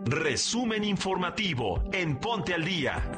Resumen informativo en Ponte al Día.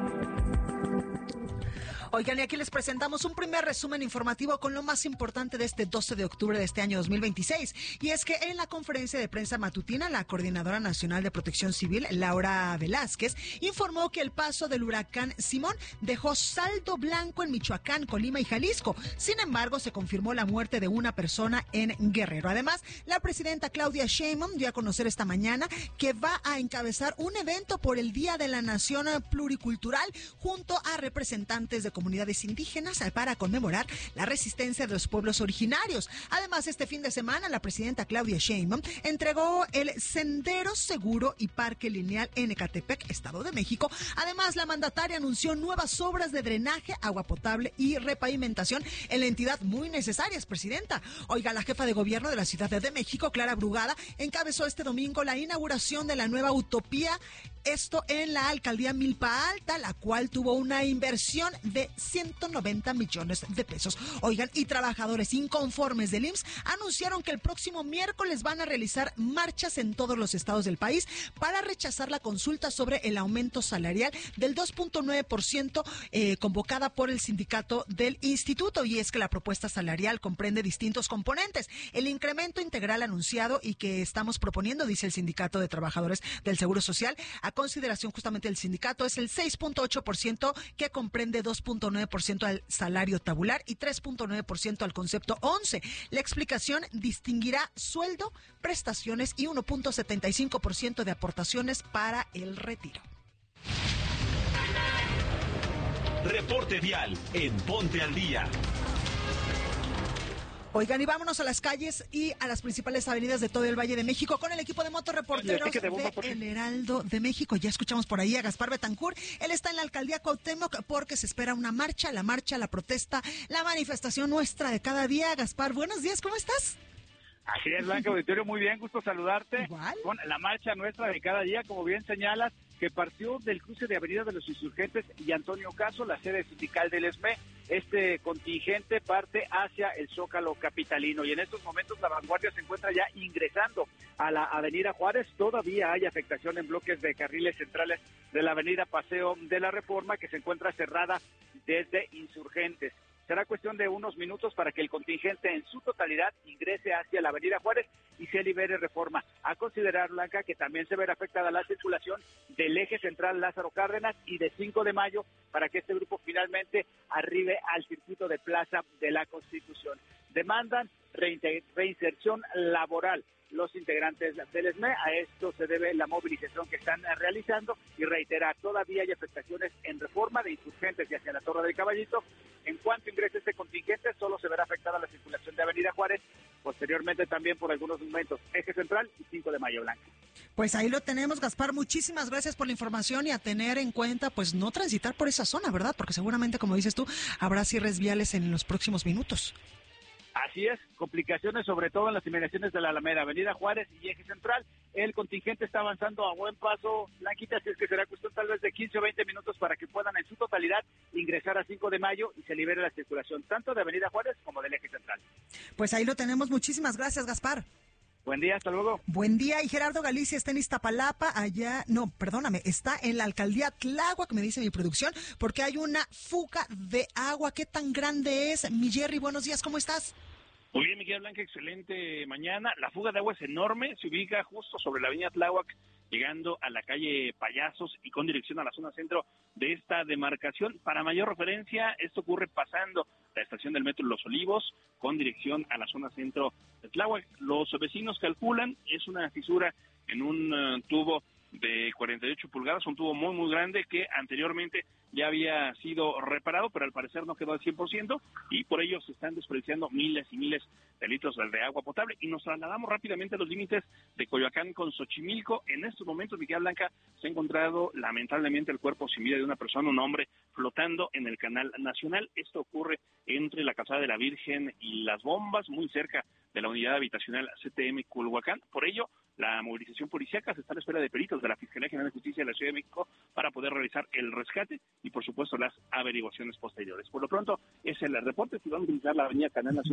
Oigan, y aquí les presentamos un primer resumen informativo con lo más importante de este 12 de octubre de este año 2026. Y es que en la conferencia de prensa matutina, la Coordinadora Nacional de Protección Civil, Laura Velázquez, informó que el paso del huracán Simón dejó saldo blanco en Michoacán, Colima y Jalisco. Sin embargo, se confirmó la muerte de una persona en Guerrero. Además, la presidenta Claudia Sheinbaum dio a conocer esta mañana que va a encabezar un evento por el Día de la Nación Pluricultural junto a representantes de comunidades indígenas para conmemorar la resistencia de los pueblos originarios. Además, este fin de semana, la presidenta Claudia Sheinbaum entregó el Sendero Seguro y Parque Lineal en Ecatepec, Estado de México. Además, la mandataria anunció nuevas obras de drenaje, agua potable y repavimentación en la entidad muy necesarias, presidenta. Oiga, la jefa de gobierno de la Ciudad de México, Clara Brugada, encabezó este domingo la inauguración de la nueva Utopía, esto en la alcaldía Milpa Alta, la cual tuvo una inversión de 190 millones de pesos. Oigan, y trabajadores inconformes del IMSS anunciaron que el próximo miércoles van a realizar marchas en todos los estados del país para rechazar la consulta sobre el aumento salarial del 2.9% convocada por el sindicato del instituto. Y es que la propuesta salarial comprende distintos componentes. El incremento integral anunciado y que estamos proponiendo, dice el Sindicato de Trabajadores del Seguro Social, a consideración justamente del sindicato, es el 6.8%, que comprende 2.9% al salario tabular y 3.9% al concepto 11. La explicación distinguirá sueldo, prestaciones y 1.75% de aportaciones para el retiro. Reporte vial en Ponte al Día. Oigan, y vámonos a las calles y a las principales avenidas de todo el Valle de México con el equipo de motorreporteros de El Heraldo de México. Ya escuchamos por ahí a Gaspar Betancourt. Él está en la alcaldía Cuauhtémoc porque se espera una marcha, la protesta, la manifestación nuestra de cada día. Gaspar, buenos días, ¿cómo estás? Así es, Blanca Auditorio, muy bien, gusto saludarte. Igual. Con la marcha nuestra de cada día, como bien señalas, que partió del cruce de Avenida de los Insurgentes y Antonio Caso, la sede sindical del ESME. Este contingente parte hacia el Zócalo capitalino y en estos momentos la vanguardia se encuentra ya ingresando a la Avenida Juárez. Todavía hay afectación en bloques de carriles centrales de la Avenida Paseo de la Reforma, que se encuentra cerrada desde Insurgentes. Será cuestión de unos minutos para que el contingente en su totalidad ingrese hacia la Avenida Juárez y se libere Reforma. A considerar, Blanca, que también se verá afectada la circulación del eje central Lázaro Cárdenas y de 5 de Mayo para que este grupo finalmente arribe al circuito de Plaza de la Constitución. Demandan reinserción laboral los integrantes del ESME. A esto se debe la movilización que están realizando y reiterar, todavía hay afectaciones en Reforma de Insurgentes y hacia la Torre del Caballito. En cuanto ingrese este contingente, solo se verá afectada la circulación de Avenida Juárez, posteriormente también por algunos momentos Eje Central y 5 de Mayo, Blanca. Pues ahí lo tenemos, Gaspar. Muchísimas gracias por la información y a tener en cuenta, pues no transitar por esa zona, ¿verdad? Porque seguramente, como dices tú, habrá cierres viales en los próximos minutos. Así es, complicaciones sobre todo en las inmediaciones de la Alameda, Avenida Juárez y Eje Central. El contingente está avanzando a buen paso, Blanquita, así es que será cuestión tal vez de 15 o 20 minutos para que puedan en su totalidad ingresar a 5 de Mayo y se libere la circulación tanto de Avenida Juárez como del Eje Central. Pues ahí lo tenemos. Muchísimas gracias, Gaspar. Buen día, hasta luego. Buen día, y Gerardo Galicia está en Iztapalapa, está en la alcaldía Tláhuac, me dice mi producción, porque hay una fuga de agua. ¿Qué tan grande es? Mi Jerry, buenos días, ¿cómo estás? Muy bien, Miguel Blanca, excelente mañana. La fuga de agua es enorme, se ubica justo sobre la avenida Tláhuac, llegando a la calle Payasos y con dirección a la zona centro de esta demarcación. Para mayor referencia, esto ocurre pasando la estación del metro Los Olivos con dirección a la zona centro de Tláhuac. Los vecinos calculan, es una fisura en un tubo de 48 pulgadas, un tubo muy, muy grande que anteriormente ya había sido reparado, pero al parecer no quedó al 100% y por ello se están desperdiciando miles y miles de litros de agua potable. Y nos trasladamos rápidamente a los límites de Coyoacán con Xochimilco. En estos momentos, Miguel Blanca, se ha encontrado lamentablemente el cuerpo sin vida de una persona, un hombre, flotando en el Canal Nacional. Esto ocurre entre la Calzada de la Virgen y Las Bombas, muy cerca de la unidad habitacional CTM Culhuacán. Por ello, la movilización policíaca se está a la espera de peritos de la Fiscalía General de Justicia de la Ciudad de México para poder realizar el rescate y, por supuesto, las averiguaciones posteriores. Por lo pronto, es el reporte. Si vamos a utilizar la avenida Canal Nacional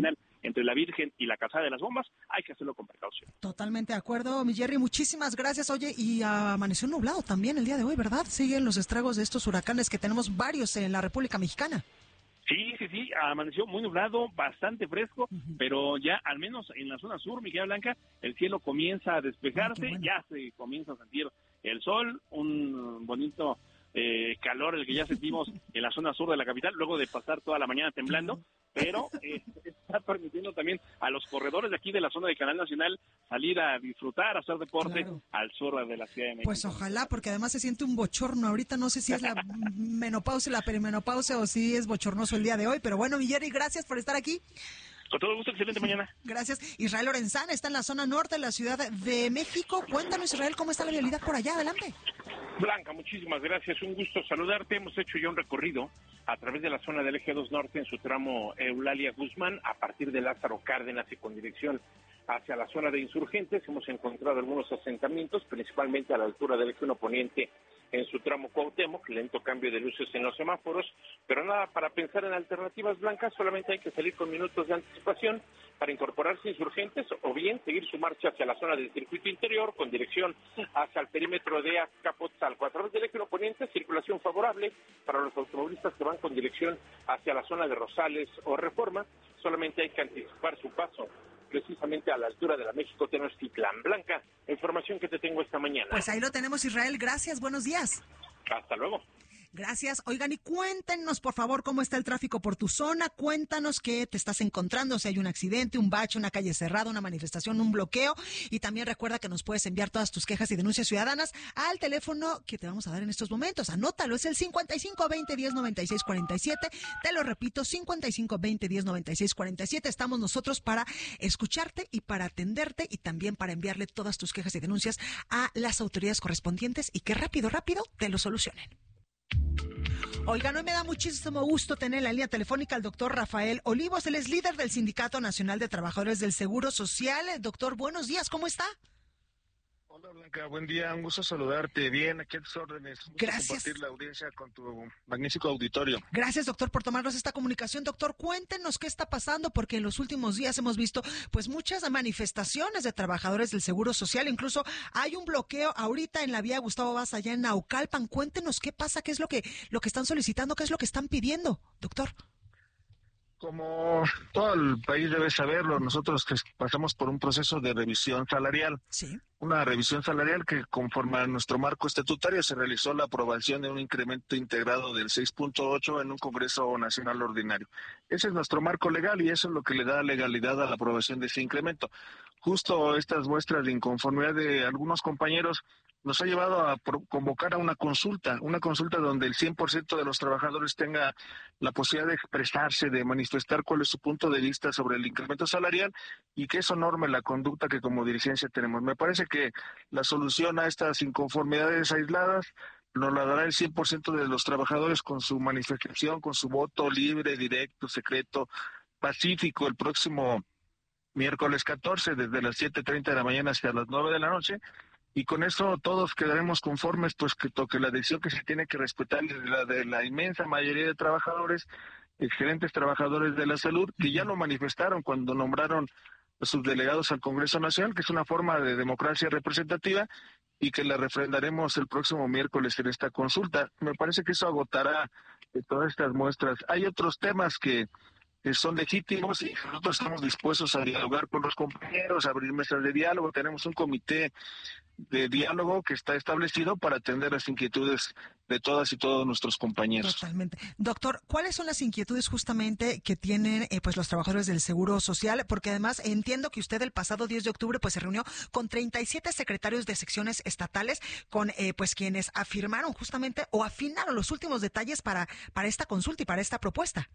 entre la Virgen y la Calzada de las Bombas, hay que hacerlo con precaución. Totalmente de acuerdo, mi Jerry, muchísimas gracias. Oye, y amaneció nublado también el día de hoy, ¿verdad? Siguen los estragos de estos huracanes que tenemos varios en la República Mexicana. Sí, amaneció muy nublado, bastante fresco, pero ya al menos en la zona sur, Miguel Blanca, el cielo comienza a despejarse, bueno. Ya se comienza a sentir el sol, un bonito calor el que ya sentimos en la zona sur de la capital, luego de pasar toda la mañana temblando, pero está permitiendo también a los corredores de aquí de la zona del Canal Nacional salir a disfrutar, a hacer deporte al sur de la Ciudad de México. Pues ojalá, porque además se siente un bochorno. Ahorita no sé si es la menopausia, la perimenopausia o si es bochornoso el día de hoy, pero bueno, mi Jerry, gracias por estar aquí. Con todo gusto, excelente mañana. Gracias. Israel Lorenzana está en la zona norte de la Ciudad de México. Cuéntanos, Israel, ¿cómo está la vialidad por allá? Adelante. Blanca, muchísimas gracias. Un gusto saludarte. Hemos hecho ya un recorrido a través de la zona del Eje 2 Norte en su tramo Eulalia Guzmán, a partir de Lázaro Cárdenas y con dirección hacia la zona de Insurgentes. Hemos encontrado algunos asentamientos, principalmente a la altura del Eje 1 Poniente en su tramo Cuauhtémoc, lento cambio de luces en los semáforos, pero nada para pensar en alternativas blancas, solamente hay que salir con minutos de anticipación para incorporarse Insurgentes o bien seguir su marcha hacia la zona del circuito interior con dirección hacia el perímetro de Azcapotzalco. A través del Eje 1 Poniente, circulación favorable para los automovilistas que van con dirección hacia la zona de Rosales o Reforma, solamente hay que anticipar su paso precisamente a la altura de la México Tenochtitlán. Blanca, información que te tengo esta mañana. Pues ahí lo tenemos, Israel. Gracias, buenos días. Hasta luego. Gracias. Oigan, y cuéntenos, por favor, cómo está el tráfico por tu zona. Cuéntanos qué te estás encontrando, si hay un accidente, un bache, una calle cerrada, una manifestación, un bloqueo. Y también recuerda que nos puedes enviar todas tus quejas y denuncias ciudadanas al teléfono que te vamos a dar en estos momentos. Anótalo, es el 5520109647. Te lo repito, 5520109647. Estamos nosotros para escucharte y para atenderte y también para enviarle todas tus quejas y denuncias a las autoridades correspondientes y que rápido te lo solucionen. Oigan, hoy me da muchísimo gusto tener en la línea telefónica al doctor Rafael Olivos. Él es líder del Sindicato Nacional de Trabajadores del Seguro Social. Doctor, buenos días, ¿cómo está? Hola Blanca, buen día, un gusto saludarte. Bien, aquí a tus órdenes. Gracias. Compartir la audiencia con tu magnífico auditorio. Gracias, doctor, por tomarnos esta comunicación. Doctor, cuéntenos qué está pasando, porque en los últimos días hemos visto pues muchas manifestaciones de trabajadores del Seguro Social. Incluso hay un bloqueo ahorita en la vía Gustavo Vaz, allá en Naucalpan. Cuéntenos qué pasa, qué es lo que están solicitando, qué es lo que están pidiendo, doctor. Como todo el país debe saberlo, nosotros pasamos por un proceso de revisión salarial. Sí. Una revisión salarial que conforme a nuestro marco estatutario se realizó la aprobación de un incremento integrado del 6.8 en un Congreso Nacional Ordinario. Ese es nuestro marco legal y eso es lo que le da legalidad a la aprobación de ese incremento. Justo estas muestras de inconformidad de algunos compañeros nos ha llevado a convocar a una consulta donde el 100% de los trabajadores tenga la posibilidad de expresarse, de manifestar cuál es su punto de vista sobre el incremento salarial y que eso norme la conducta que como dirigencia tenemos. Me parece que la solución a estas inconformidades aisladas nos la dará el 100% de los trabajadores con su manifestación, con su voto libre, directo, secreto, pacífico el próximo miércoles 14 desde las 7:30 de la mañana hasta las 9 de la noche. Y con eso todos quedaremos conformes, pues que la decisión que se tiene que respetar es la de la inmensa mayoría de trabajadores, excelentes trabajadores de la salud, que ya lo manifestaron cuando nombraron a sus delegados al Congreso Nacional, que es una forma de democracia representativa y que la refrendaremos el próximo miércoles en esta consulta. Me parece que eso agotará todas estas muestras. Hay otros temas que son legítimos y nosotros estamos dispuestos a dialogar con los compañeros, a abrir mesas de diálogo. Tenemos un comité de diálogo que está establecido para atender las inquietudes de todas y todos nuestros compañeros. Totalmente. Doctor, ¿cuáles son las inquietudes justamente que tienen pues los trabajadores del Seguro Social? Porque además entiendo que usted el pasado 10 de octubre pues se reunió con 37 secretarios de secciones estatales con pues quienes afirmaron justamente o afinaron los últimos detalles para esta consulta y para esta propuesta.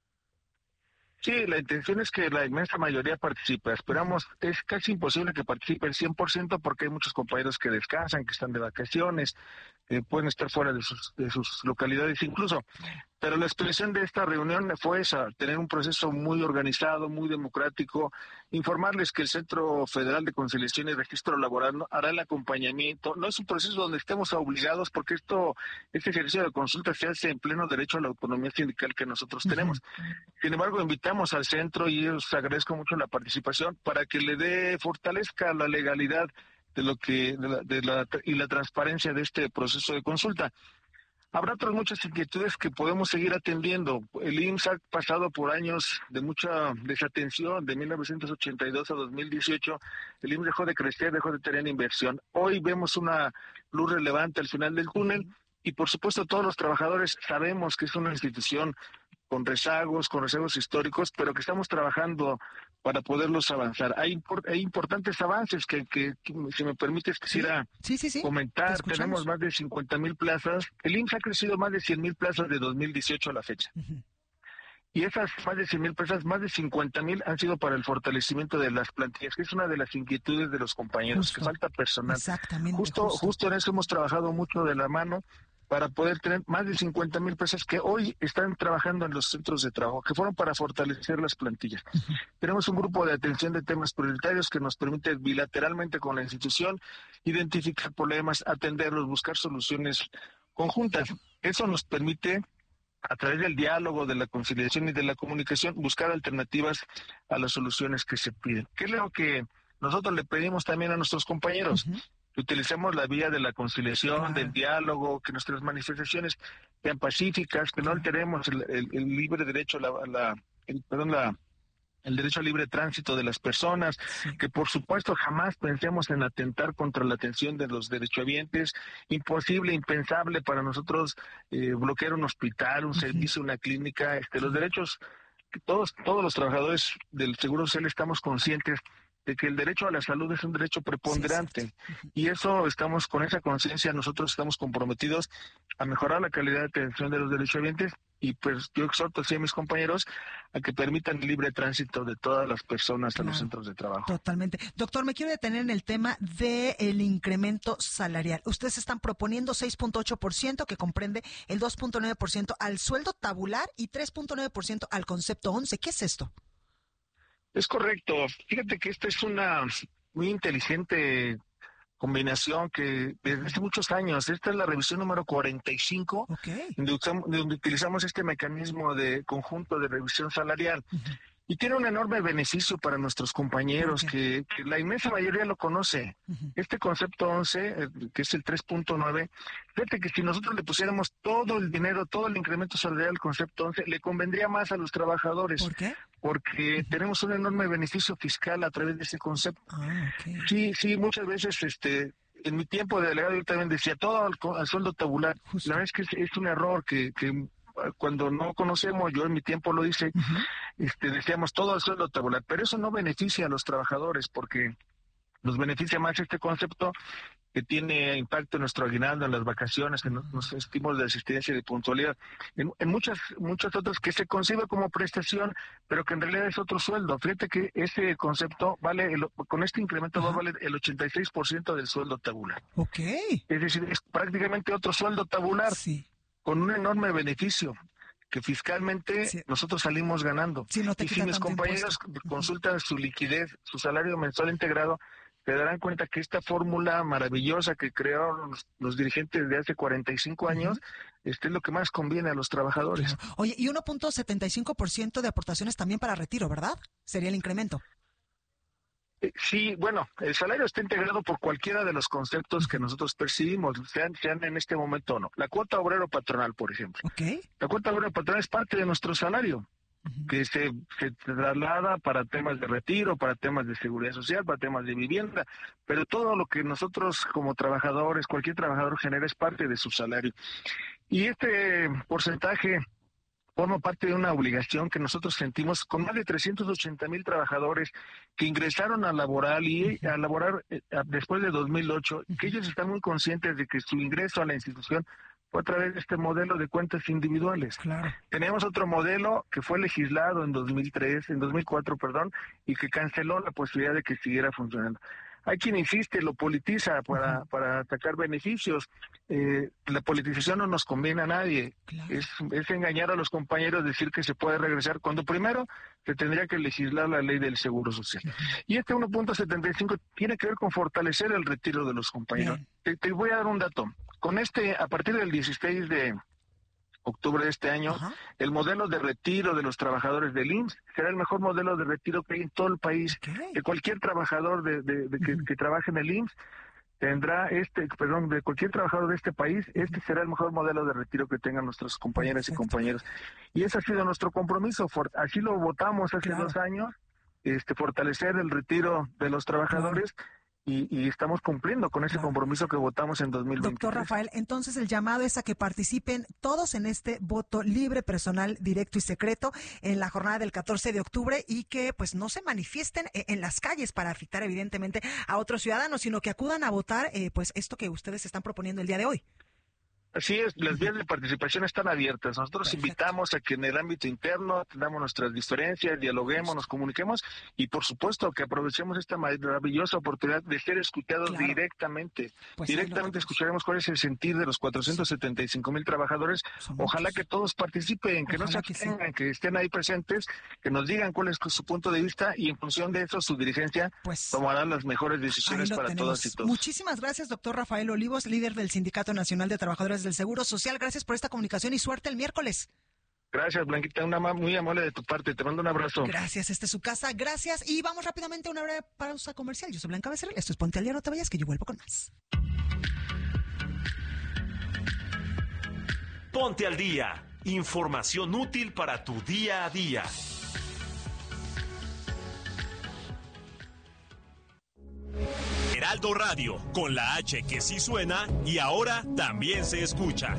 Sí, la intención es que la inmensa mayoría participe. Esperamos, es casi imposible que participe el 100% porque hay muchos compañeros que descansan, que están de vacaciones, pueden estar fuera de sus localidades incluso. Pero la expresión de esta reunión fue esa, tener un proceso muy organizado, muy democrático, informarles que el Centro Federal de Conciliación y Registro Laboral hará el acompañamiento. No es un proceso donde estemos obligados, porque este ejercicio de consulta se hace en pleno derecho a la autonomía sindical que nosotros tenemos. Sin embargo, invitamos al centro, y os agradezco mucho la participación, para que fortalezca la legalidad y la transparencia de este proceso de consulta. Habrá otras muchas inquietudes que podemos seguir atendiendo. El IMSS ha pasado por años de mucha desatención. De 1982 a 2018, el IMSS dejó de crecer, dejó de tener inversión. Hoy vemos una luz relevante al final del túnel, y por supuesto todos los trabajadores sabemos que es una institución con rezagos históricos, pero que estamos trabajando para poderlos avanzar. Hay importantes avances que si me permites, quisiera comentar. Tenemos más de 50,000 plazas. El IMSS ha crecido más de 100,000 plazas de 2018 a la fecha. Y esas más de 100,000 plazas, más de 50,000 han sido para el fortalecimiento de las plantillas, que es una de las inquietudes de los compañeros, que falta personal. Exactamente. Justo en eso hemos trabajado mucho de la mano, para poder tener más de 50,000 personas que hoy están trabajando en los centros de trabajo, que fueron para fortalecer las plantillas. Tenemos un grupo de atención de temas prioritarios que nos permite bilateralmente con la institución identificar problemas, atenderlos, buscar soluciones conjuntas. Eso nos permite, a través del diálogo, de la conciliación y de la comunicación, buscar alternativas a las soluciones que se piden. ¿Qué es lo que nosotros le pedimos también a nuestros compañeros? Que utilicemos la vía de la conciliación, del diálogo, que nuestras manifestaciones sean pacíficas, que no alteremos el libre derecho el derecho al libre tránsito de las personas, que por supuesto jamás pensemos en atentar contra la atención de los derechohabientes. Imposible, impensable para nosotros bloquear un hospital, un servicio, una clínica. Los derechos, todos los trabajadores del Seguro Social estamos conscientes de que el derecho a la salud es un derecho preponderante, y con esa conciencia nosotros estamos comprometidos a mejorar la calidad de atención de los derechohabientes, y pues yo exhorto así a mis compañeros a que permitan el libre tránsito de todas las personas a los centros de trabajo. Totalmente. Doctor, me quiero detener en el tema del incremento salarial. Ustedes están proponiendo 6.8%, que comprende el 2.9% al sueldo tabular y 3.9% al concepto 11. ¿Qué es esto? Es correcto. Fíjate que esta es una muy inteligente combinación que desde hace muchos años, esta es la revisión número 45, donde utilizamos este mecanismo de conjunto de revisión salarial. Y tiene un enorme beneficio para nuestros compañeros, que la inmensa mayoría lo conoce. Este concepto 11, que es el 3.9, fíjate que si nosotros le pusiéramos todo el dinero, todo el incremento salarial al concepto 11, le convendría más a los trabajadores. ¿Por qué? Porque tenemos un enorme beneficio fiscal a través de ese concepto. Sí, muchas veces en mi tiempo de delegado yo también decía todo al sueldo tabular. La verdad es que es un error que cuando no conocemos, yo en mi tiempo lo hice, decíamos todo al sueldo tabular, pero eso no beneficia a los trabajadores, porque nos beneficia más este concepto que tiene impacto en nuestro aguinaldo, en las vacaciones, en los estímulos de asistencia y de puntualidad, en muchas otras que se concibe como prestación, pero que en realidad es otro sueldo. Fíjate que ese concepto con este incremento va a valer el 86% del sueldo tabular. Es decir, es prácticamente otro sueldo tabular. Con un enorme beneficio, que fiscalmente nosotros salimos ganando. Y si mis compañeros consultan su liquidez, su salario mensual integrado, se darán cuenta que esta fórmula maravillosa que crearon los dirigentes de hace 45 años, es lo que más conviene a los trabajadores. Oye, y 1.75% de aportaciones también para retiro, ¿verdad? Sería el incremento. Sí, bueno, el salario está integrado por cualquiera de los conceptos que nosotros percibimos, sean en este momento o no. La cuota obrero patronal, por ejemplo. La cuota obrero patronal es parte de nuestro salario, que se traslada para temas de retiro, para temas de seguridad social, para temas de vivienda, pero todo lo que nosotros como trabajadores, cualquier trabajador genera es parte de su salario. Y este porcentaje forma parte de una obligación que nosotros sentimos con más de 380,000 trabajadores que ingresaron a laborar después de 2008, que ellos están muy conscientes de que su ingreso a la institución fue a través de este modelo de cuentas individuales. Tenemos otro modelo que fue legislado en 2004, y que canceló la posibilidad de que siguiera funcionando. Hay quien insiste, lo politiza para atacar beneficios. La politización no nos conviene a nadie. Claro. Es engañar a los compañeros, decir que se puede regresar, cuando primero se tendría que legislar la ley del Seguro Social. Y este 1.75 tiene que ver con fortalecer el retiro de los compañeros. Te voy a dar un dato. A partir del 16 de octubre de este año, el modelo de retiro de los trabajadores del IMSS será el mejor modelo de retiro que hay en todo el país. Que cualquier trabajador que trabaje en el IMSS tendrá de cualquier trabajador de este país, este será el mejor modelo de retiro que tengan nuestros compañeras y compañeros. Y ese ha sido nuestro compromiso, así lo votamos hace 2 años, fortalecer el retiro de los trabajadores. Y estamos cumpliendo con ese compromiso que votamos en 2020. Doctor Rafael, entonces el llamado es a que participen todos en este voto libre, personal, directo y secreto en la jornada del 14 de octubre y que pues no se manifiesten en las calles para afectar evidentemente a otros ciudadanos, sino que acudan a votar pues esto que ustedes están proponiendo el día de hoy. Así es, las vías de participación están abiertas. Nosotros invitamos a que en el ámbito interno tengamos nuestras diferencias, dialoguemos, nos comuniquemos y por supuesto que aprovechemos esta maravillosa oportunidad de ser escuchados directamente. Directamente escucharemos cuál es el sentir de los 475,000 trabajadores. Ojalá que todos participen, que no se abstengan, que estén ahí presentes, que nos digan cuál es su punto de vista y en función de eso su dirigencia tomará las mejores decisiones para todas y todos. Muchísimas gracias, doctor Rafael Olivos, líder del Sindicato Nacional de Trabajadores del Seguro Social. Gracias por esta comunicación y suerte el miércoles. Gracias, Blanquita, una muy amable de tu parte, te mando un abrazo. Gracias, esta es su casa, gracias y vamos rápidamente a una breve pausa comercial. Yo soy Blanca Becerril, esto es Ponte al Día, no te vayas que yo vuelvo con más. Ponte al Día, información útil para tu día a día. Heraldo Radio, con la H que sí suena y ahora también se escucha.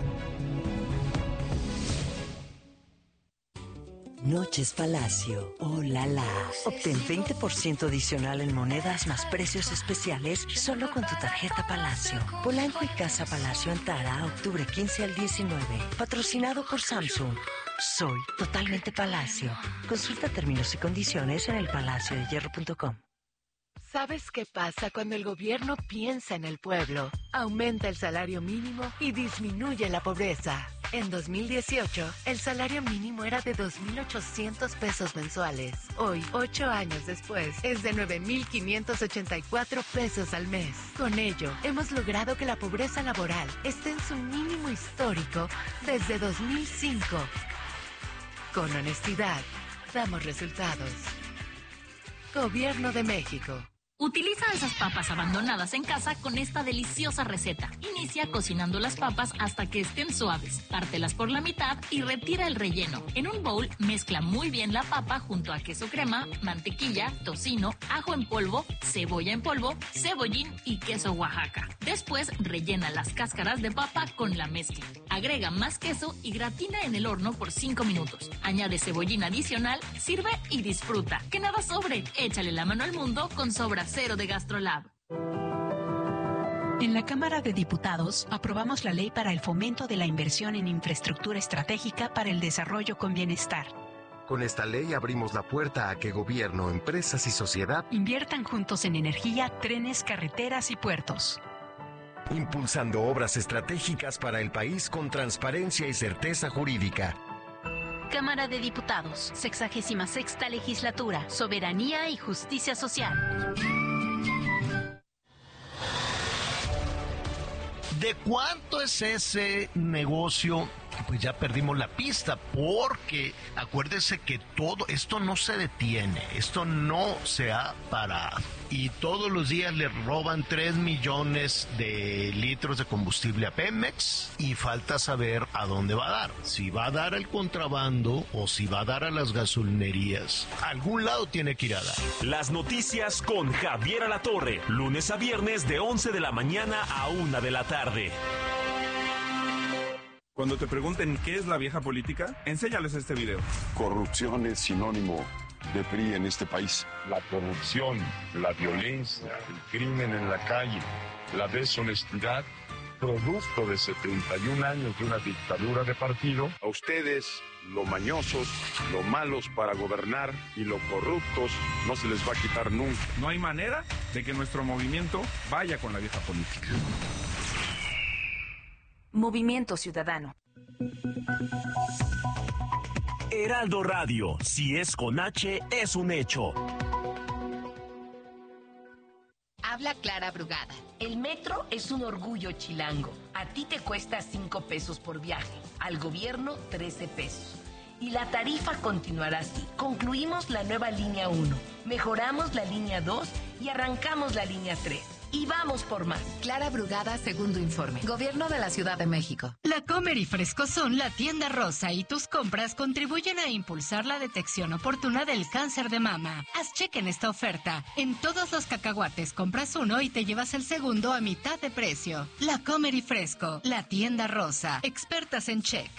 Noches Palacio, oh la la. Obtén 20% adicional en monedas más precios especiales solo con tu tarjeta Palacio. Polanco y Casa Palacio Antara, octubre 15 al 19. Patrocinado por Samsung. Soy totalmente Palacio. Consulta términos y condiciones en elpalaciodehierro.com. ¿Sabes qué pasa cuando el gobierno piensa en el pueblo? Aumenta el salario mínimo y disminuye la pobreza. En 2018, el salario mínimo era de 2,800 pesos mensuales. Hoy, 8 años después, es de 9,584 pesos al mes. Con ello, hemos logrado que la pobreza laboral esté en su mínimo histórico desde 2005. Con honestidad, damos resultados. Gobierno de México. Utiliza esas papas abandonadas en casa con esta deliciosa receta. Inicia cocinando las papas hasta que estén suaves. Pártelas por la mitad y retira el relleno. En un bowl, mezcla muy bien la papa junto a queso crema, mantequilla, tocino, ajo en polvo, cebolla en polvo, cebollín y queso Oaxaca. Después, rellena las cáscaras de papa con la mezcla. Agrega más queso y gratina en el horno por 5 minutos. Añade cebollín adicional, sirve y disfruta. Que nada sobre. Échale la mano al mundo con Sobras Cero de GastroLab. En la Cámara de Diputados aprobamos la ley para el fomento de la inversión en infraestructura estratégica para el desarrollo con bienestar. Con esta ley abrimos la puerta a que gobierno, empresas y sociedad inviertan juntos en energía, trenes, carreteras y puertos. Impulsando obras estratégicas para el país con transparencia y certeza jurídica. Cámara de Diputados, 66ª Legislatura, Soberanía y Justicia Social. ¿De cuánto es ese negocio? Pues ya perdimos la pista, porque acuérdese que todo esto no se detiene, esto no se ha parado. Y todos los días le roban 3 millones de litros de combustible a Pemex y falta saber a dónde va a dar. Si va a dar al contrabando o si va a dar a las gasolinerías. A algún lado tiene que ir a dar. Las noticias con Javier Alatorre, lunes a viernes de 11 de la mañana a 1 de la tarde. Cuando te pregunten qué es la vieja política, enséñales este video. Corrupción es sinónimo de PRI en este país. La corrupción, la violencia, el crimen en la calle, la deshonestidad producto de 71 años de una dictadura de partido. A ustedes, lo mañosos, lo malos para gobernar y lo corruptos, no se les va a quitar nunca. No hay manera de que nuestro movimiento vaya con la vieja política. Movimiento Ciudadano. Heraldo Radio, si es con H, es un hecho. Habla Clara Brugada. El metro es un orgullo chilango. A ti te cuesta 5 pesos por viaje, al gobierno 13 pesos. Y la tarifa continuará así. Concluimos la nueva línea 1, mejoramos la línea 2 y arrancamos la línea 3. Y vamos por más. Clara Brugada, segundo informe. Gobierno de la Ciudad de México. La Comer y Fresco son la tienda rosa y tus compras contribuyen a impulsar la detección oportuna del cáncer de mama. Haz cheque en esta oferta. En todos los cacahuates compras uno y te llevas el segundo a mitad de precio. La Comer y Fresco, la tienda rosa. Expertas en check.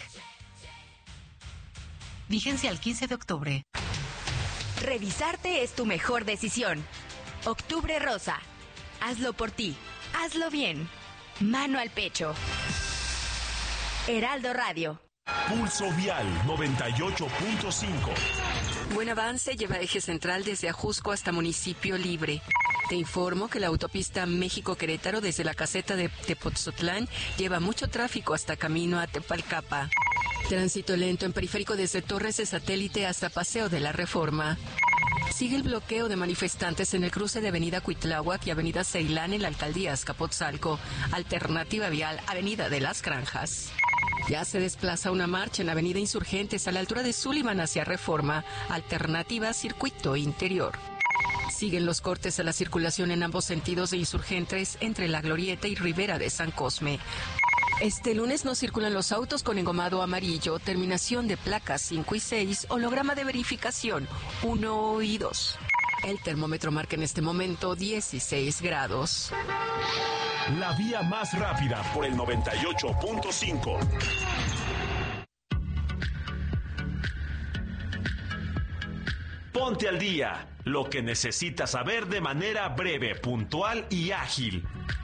Vigencia al 15 de octubre. Revisarte es tu mejor decisión. Octubre Rosa. Hazlo por ti. Hazlo bien. Mano al pecho. Heraldo Radio. Pulso Vial 98.5. Buen avance lleva eje central desde Ajusco hasta Municipio Libre. Te informo que la autopista México-Querétaro desde la caseta de Tepoztlán lleva mucho tráfico hasta camino a Tepalcapa. Tránsito lento en periférico desde Torres de Satélite hasta Paseo de la Reforma. Sigue el bloqueo de manifestantes en el cruce de Avenida Cuitláhuac y Avenida Ceilán en la Alcaldía Azcapotzalco. Alternativa vial, Avenida de las Granjas. Ya se desplaza una marcha en Avenida Insurgentes a la altura de Sullivan hacia Reforma. Alternativa Circuito Interior. Siguen los cortes a la circulación en ambos sentidos de Insurgentes entre La Glorieta y Ribera de San Cosme. Este lunes no circulan los autos con engomado amarillo, terminación de placas 5 y 6, holograma de verificación 1 y 2. El termómetro marca en este momento 16 grados. La vía más rápida por el 98.5. Ponte al día, lo que necesitas saber de manera breve, puntual y ágil.